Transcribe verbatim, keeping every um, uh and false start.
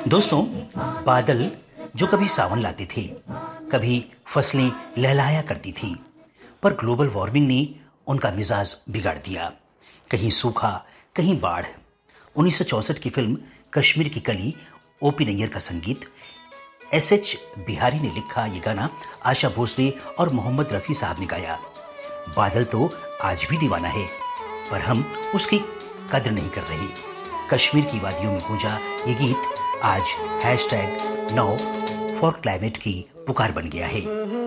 दोस्तों, बादल जो कभी सावन लाते थे, कभी फसलें लहलहाया करती थीं, पर ग्लोबल वार्मिंग ने उनका मिजाज बिगाड़ दिया। कहीं सूखा, कहीं बाढ़। उन्नीस सौ चौसठ की फिल्म कश्मीर की कली, ओपी नैयर का संगीत, एस एच बिहारी ने लिखा ये गाना आशा भोसले और मोहम्मद रफ़ी साहब ने गाया। बादल तो आज भी दीवाना है, पर हम उसकी कद्र नहीं कर रहे। कश्मीर की वादियों में गूंजा ये गीत आज हैशटैग नो फॉर क्लाइमेट की पुकार बन गया है।